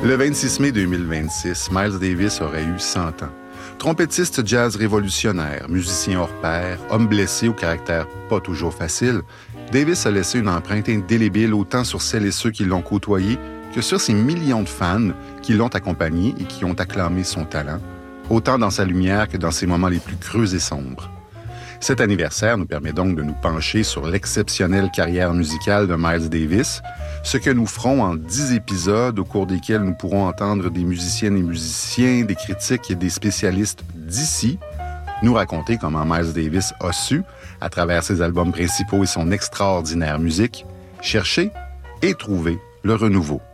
Le 26 mai 2026, Miles Davis aurait eu 100 ans. Trompettiste jazz révolutionnaire, musicien hors pair, homme blessé au caractère pas toujours facile, Davis a laissé une empreinte indélébile autant sur celles et ceux qui l'ont côtoyé que sur ses millions de fans qui l'ont accompagné et qui ont acclamé son talent, autant dans sa lumière que dans ses moments les plus creux et sombres. Cet anniversaire nous permet donc de nous pencher sur l'exceptionnelle carrière musicale de Miles Davis, ce que nous ferons en 10 épisodes au cours desquels nous pourrons entendre des musiciennes et musiciens, des critiques et des spécialistes d'ici nous raconter comment Miles Davis a su, à travers ses albums principaux et son extraordinaire musique, chercher et trouver le renouveau.